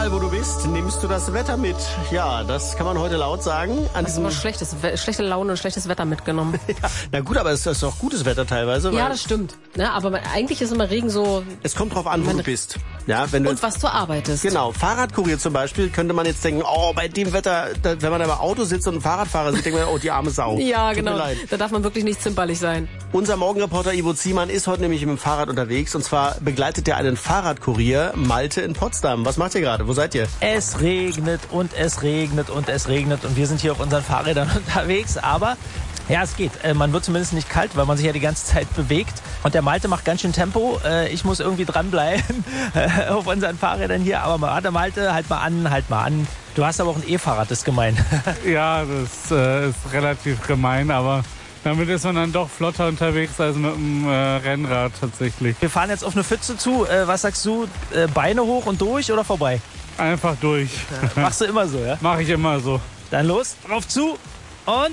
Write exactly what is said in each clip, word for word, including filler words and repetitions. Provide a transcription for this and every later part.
Überall, wo du bist, nimmst du das Wetter mit. Ja, das kann man heute laut sagen. An Hast du mal schlechtes, schlechte Laune und schlechtes Wetter mitgenommen? Ja, na gut, aber es ist auch gutes Wetter teilweise. Ja, das stimmt. Ja, aber eigentlich ist immer Regen so... Es kommt drauf an, wo du bist. Ja, wenn du und was du arbeitest. Genau, Fahrradkurier zum Beispiel, könnte man jetzt denken, oh, bei dem Wetter, da, wenn man da im Auto sitzt und ein Fahrradfahrer sieht, denkt man, oh, die arme Sau. Ja, Tut genau. mir leid. Da darf man wirklich nicht zimperlich sein. Unser Morgenreporter Ivo Ziemann ist heute nämlich mit dem Fahrrad unterwegs und zwar begleitet er einen Fahrradkurier Malte in Potsdam. Was macht ihr gerade? Wo seid ihr? Es regnet und es regnet und es regnet und wir sind hier auf unseren Fahrrädern unterwegs, aber ja, es geht. Man wird zumindest nicht kalt, weil man sich ja die ganze Zeit bewegt. Und der Malte macht ganz schön Tempo. Ich muss irgendwie dranbleiben auf unseren Fahrrädern hier. Aber warte, Malte, halt mal an, halt mal an. Du hast aber auch ein E-Fahrrad, das ist gemein. Ja, das äh, ist relativ gemein, aber damit ist man dann doch flotter unterwegs als mit dem äh, Rennrad tatsächlich. Wir fahren jetzt auf eine Pfütze zu. Äh, was sagst du? Äh, Beine hoch und durch oder vorbei? Einfach durch. Ja, machst du immer so, ja? Mach ich immer so. Dann los, drauf zu und...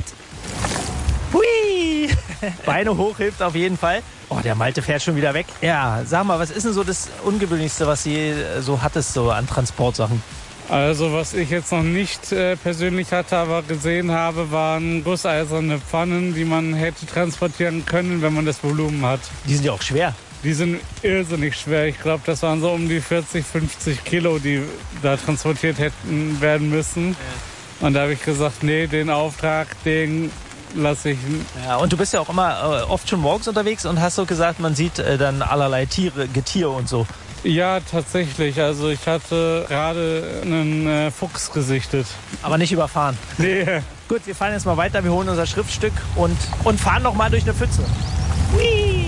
Hui! Beine hoch hilft auf jeden Fall. Oh, der Malte fährt schon wieder weg. Ja, sag mal, was ist denn so das Ungewöhnlichste, was Sie so hattest, so an Transportsachen? Also was ich jetzt noch nicht äh, persönlich hatte, aber gesehen habe, waren gusseiserne Pfannen, die man hätte transportieren können, wenn man das Volumen hat. Die sind ja auch schwer. Die sind irrsinnig schwer. Ich glaube, das waren so um die vierzig, fünfzig Kilo, die da transportiert hätten werden müssen. Ja. Und da habe ich gesagt, nee, den Auftrag, den lasse ich. Ja, und du bist ja auch immer äh, oft schon morgens unterwegs und hast so gesagt, man sieht äh, dann allerlei Tiere, Getier und so. Ja, tatsächlich. Also ich hatte gerade einen äh, Fuchs gesichtet. Aber nicht überfahren. Nee. Gut, wir fahren jetzt mal weiter. Wir holen unser Schriftstück und, und fahren noch mal durch eine Pfütze. Hui!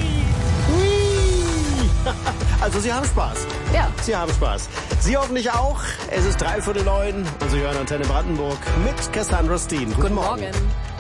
Hui! Also Sie haben Spaß. Ja. Sie haben Spaß. Sie hoffentlich auch. Es ist dreiviertel neun und Sie hören Antenne Brandenburg mit Cassandra Steen. Guten, Guten Morgen. Morgen.